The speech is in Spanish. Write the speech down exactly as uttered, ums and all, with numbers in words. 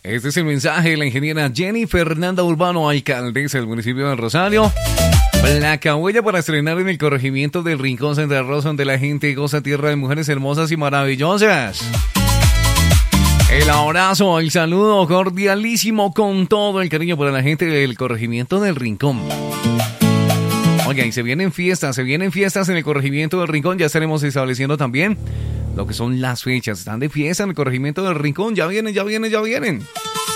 Este es el mensaje de la ingeniera Jenny Fernanda Urbano, alcaldesa del municipio de Rosario. Placa huella para estrenar en el corregimiento del Rincón Santa Rosa, donde la gente goza tierra de mujeres hermosas y maravillosas. El abrazo, el saludo cordialísimo con todo el cariño para la gente del corregimiento del Rincón. Oiga, y se vienen fiestas, se vienen fiestas en el corregimiento del Rincón. Ya estaremos estableciendo también lo que son las fechas. Están de fiesta en el corregimiento del Rincón. Ya vienen, ya vienen, ya vienen.